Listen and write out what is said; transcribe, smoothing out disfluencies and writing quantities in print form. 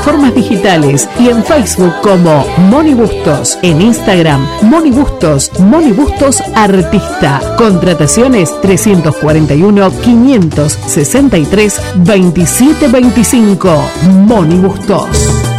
plataformas digitales y en Facebook como Moni Bustos. En Instagram, Moni Bustos, Moni Bustos Artista. Contrataciones 341-563-2725. Moni Bustos.